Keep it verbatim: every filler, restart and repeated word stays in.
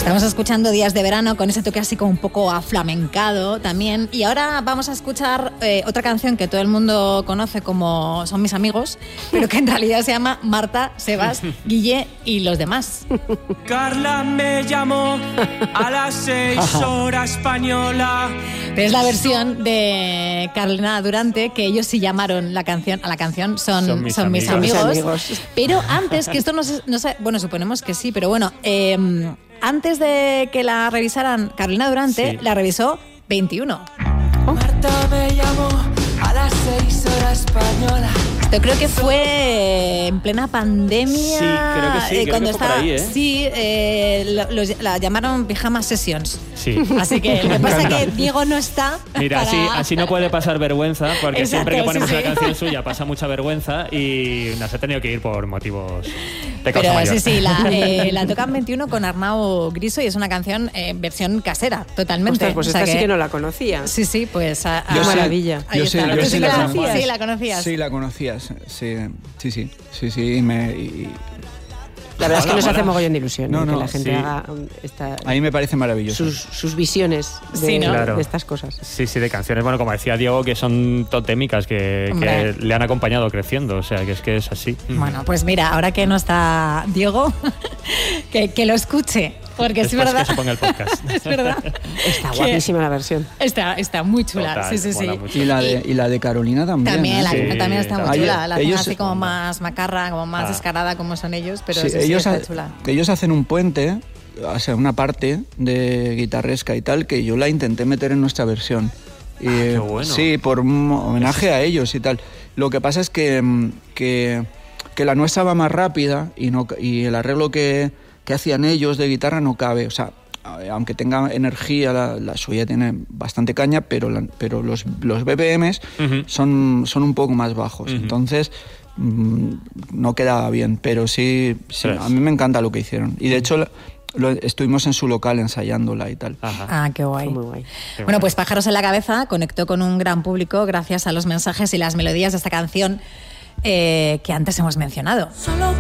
Estamos escuchando Días de Verano con ese toque así como un poco aflamencado también. Y ahora vamos a escuchar eh, otra canción que todo el mundo conoce como Son mis amigos, pero que en realidad se llama Marta, Sebas, Guille y los demás. Carla me llamó a las seis horas española. Pero es la versión de Carolina Durante, que ellos sí llamaron la canción, a la canción Son, Son mis son mis amigos. amigos. Pero antes, que esto no sé, no sé, bueno, suponemos que sí, pero bueno, eh, antes de que la revisaran Carolina Durante, Sí. la revisó veintiuno. Marta me llamó a las seis horas española. Yo creo que fue en plena pandemia. Sí, creo que sí, eh, creo cuando que fue estaba, por ahí, ¿eh? Sí, eh, lo- los- la llamaron Pijama Sessions. Sí. Así que lo que pasa es que Diego no está. Mira, para- así, así no puede pasar vergüenza, porque Exacto, siempre que ponemos sí, una sí. canción suya pasa mucha vergüenza y nos ha tenido que ir por motivos de causa Pero mayor. sí, sí, la, eh, la tocan veintiuno con Arnau Griso y es una canción eh, versión casera, totalmente. Ostras, pues O sea esta sí que no la conocía. Sí, sí, pues... A, a- Qué maravilla. Ahí Yo está. sí, yo ¿Tú sí sí la la conocía. conocías? Sí, la conocías. Sí, la conocías. Sí, sí, sí, sí, sí, y me, y- La verdad es que Hola, nos hace hola. mogollón de ilusión, No, ¿eh? no, que la gente sí. haga um, esta, a mí me parece maravilloso. sus, sus visiones de, Sí, ¿no? Claro. de estas cosas. Sí, sí, de canciones, bueno, como decía Diego, que son totémicas, que, Hombre. que le han acompañado creciendo, o sea, que es que es así. Bueno, pues mira, ahora que no está Diego, que, que lo escuche, porque es Después verdad. que se ponga el podcast. Es verdad. Está que guapísima la versión. Está, está muy chula, Total, sí, sí, sí. mola mucho. Y la de, y la de Carolina también. También, ¿eh? la Sí, también está muy también. chula. La hacen Ellos- así como más macarra, como más Ah. descarada como son ellos, pero Sí, sí, sí, ellos, está ha- chula. ellos hacen un puente, o sea, una parte de guitarresca y tal, que yo la intenté meter en nuestra versión. Y, qué bueno. Sí, por un homenaje a ellos y tal. Lo que pasa es que, mm, que, que la nuestra va más rápida y, no, y el arreglo que, que hacían ellos de guitarra no cabe. O sea, aunque tenga energía, la, la suya tiene bastante caña, pero, la- pero los, los B P Ms Ujú. son, son un poco más bajos. Ujú. Entonces, mm, no quedaba bien, pero sí, sí, Pues. a mí me encanta lo que hicieron. Y de hecho, la- lo- estuvimos en su local ensayándola y tal. Ajá. Ah, qué guay. Fue muy guay. Qué Bueno, pues Pájaros en la Cabeza conectó con un gran público gracias a los mensajes y las melodías de esta canción eh, que antes hemos mencionado. Solo